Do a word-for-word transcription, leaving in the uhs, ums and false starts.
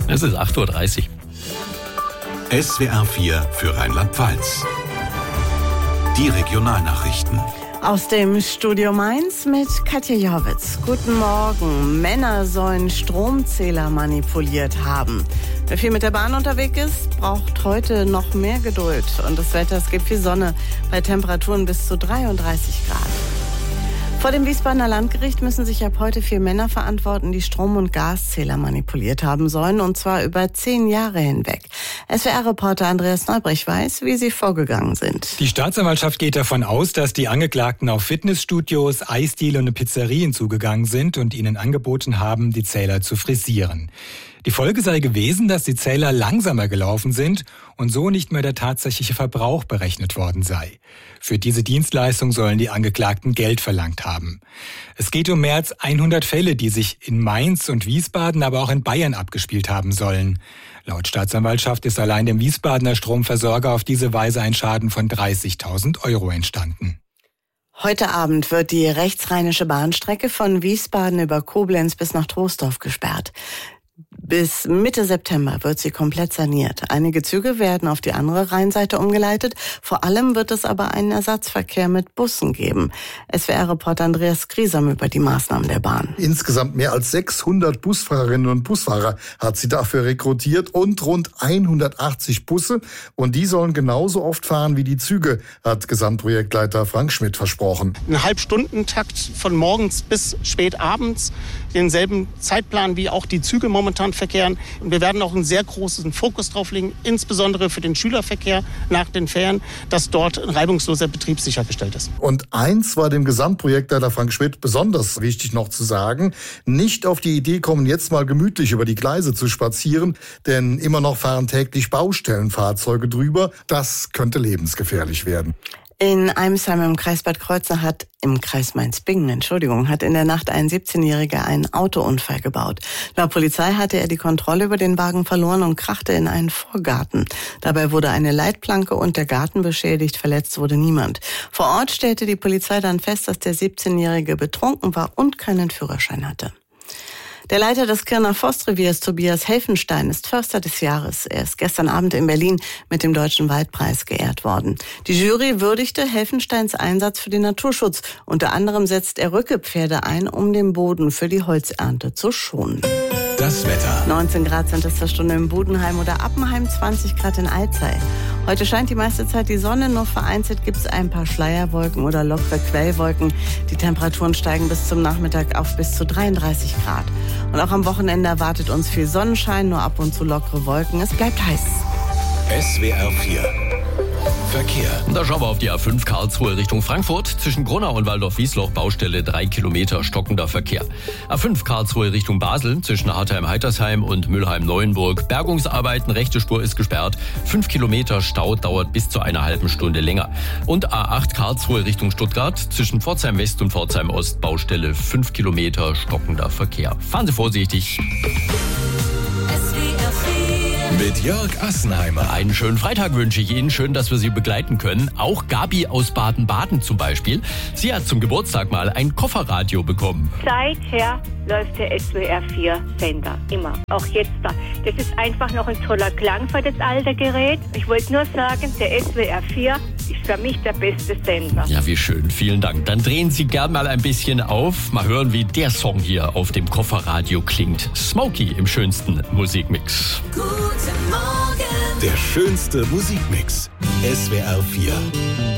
Es ist acht Uhr dreißig. S W R vier für Rheinland-Pfalz. Die Regionalnachrichten. Aus dem Studio Mainz mit Katja Jorwitz. Guten Morgen. Männer sollen Stromzähler manipuliert haben. Wer viel mit der Bahn unterwegs ist, braucht heute noch mehr Geduld. Und das Wetter, es gibt viel Sonne bei Temperaturen bis zu dreiunddreißig Grad. Vor dem Wiesbadener Landgericht müssen sich ab heute vier Männer verantworten, die Strom- und Gaszähler manipuliert haben sollen, und zwar über zehn Jahre hinweg. S W R-Reporter Andreas Neubrich weiß, wie sie vorgegangen sind. Die Staatsanwaltschaft geht davon aus, dass die Angeklagten auf Fitnessstudios, Eisdielen und Pizzerien zugegangen sind und ihnen angeboten haben, die Zähler zu frisieren. Die Folge sei gewesen, dass die Zähler langsamer gelaufen sind und so nicht mehr der tatsächliche Verbrauch berechnet worden sei. Für diese Dienstleistung sollen die Angeklagten Geld verlangt haben. Es geht um mehr als hundert Fälle, die sich in Mainz und Wiesbaden, aber auch in Bayern abgespielt haben sollen. Laut Staatsanwaltschaft ist allein dem Wiesbadener Stromversorger auf diese Weise ein Schaden von dreißigtausend Euro entstanden. Heute Abend wird die rechtsrheinische Bahnstrecke von Wiesbaden über Koblenz bis nach Troisdorf gesperrt. Bis Mitte September wird sie komplett saniert. Einige Züge werden auf die andere Rheinseite umgeleitet. Vor allem wird es aber einen Ersatzverkehr mit Bussen geben. S W R-Reporter Andreas Griesam über die Maßnahmen der Bahn. Insgesamt mehr als sechshundert Busfahrerinnen und Busfahrer hat sie dafür rekrutiert und rund hundertachtzig Busse. Und die sollen genauso oft fahren wie die Züge, hat Gesamtprojektleiter Frank Schmidt versprochen. Ein Halbstundentakt von morgens bis spät abends, denselben Zeitplan wie auch die Züge momentan verkehren. Und wir werden auch einen sehr großen Fokus drauf legen, insbesondere für den Schülerverkehr nach den Ferien, dass dort ein reibungsloser Betrieb sichergestellt ist. Und eins war dem Gesamtprojektleiter Frank Schmidt besonders wichtig noch zu sagen: Nicht auf die Idee kommen, jetzt mal gemütlich über die Gleise zu spazieren, denn immer noch fahren täglich Baustellenfahrzeuge drüber. Das könnte lebensgefährlich werden. In Eimsheim im Kreis Bad Kreuznach hat, im Kreis Mainz-Bingen, Entschuldigung, hat in der Nacht ein siebzehnjähriger einen Autounfall gebaut. Laut Polizei hatte er die Kontrolle über den Wagen verloren und krachte in einen Vorgarten. Dabei wurde eine Leitplanke und der Garten beschädigt, verletzt wurde niemand. Vor Ort stellte die Polizei dann fest, dass der siebzehnjährige betrunken war und keinen Führerschein hatte. Der Leiter des Kirner Forstreviers, Tobias Helfenstein, ist Förster des Jahres. Er ist gestern Abend in Berlin mit dem Deutschen Waldpreis geehrt worden. Die Jury würdigte Helfensteins Einsatz für den Naturschutz. Unter anderem setzt er Rückepferde ein, um den Boden für die Holzernte zu schonen. Das Wetter. neunzehn Grad sind es zur Stunde in Budenheim oder Appenheim, zwanzig Grad in Alzey. Heute scheint die meiste Zeit die Sonne, nur vereinzelt gibt es ein paar Schleierwolken oder lockere Quellwolken. Die Temperaturen steigen bis zum Nachmittag auf bis zu dreiunddreißig Grad. Und auch am Wochenende erwartet uns viel Sonnenschein, nur ab und zu lockere Wolken. Es bleibt heiß. S W R vier Verkehr. Und da schauen wir auf die A fünf Karlsruhe Richtung Frankfurt. Zwischen Gronau und Waldorf-Wiesloch Baustelle drei Kilometer stockender Verkehr. A fünf Karlsruhe Richtung Basel. Zwischen Hartheim-Heitersheim und Mülheim-Neuenburg. Bergungsarbeiten, rechte Spur ist gesperrt. fünf Kilometer Stau dauert bis zu einer halben Stunde länger. Und A acht Karlsruhe Richtung Stuttgart. Zwischen Pforzheim West und Pforzheim Ost Baustelle fünf Kilometer stockender Verkehr. Fahren Sie vorsichtig. Mit Jörg Assenheimer. Einen schönen Freitag wünsche ich Ihnen. Schön, dass wir Sie begleiten können. Auch Gabi aus Baden-Baden zum Beispiel. Sie hat zum Geburtstag mal ein Kofferradio bekommen. Seither läuft der S W R vier Sender. Immer. Auch jetzt da. Das ist einfach noch ein toller Klang für das alte Gerät. Ich wollte nur sagen, der S W R vier ist für mich der beste Sender. Ja, wie schön. Vielen Dank. Dann drehen Sie gern mal ein bisschen auf. Mal hören, wie der Song hier auf dem Kofferradio klingt. Smokey im schönsten Musikmix. Der schönste Musikmix. S W R vier.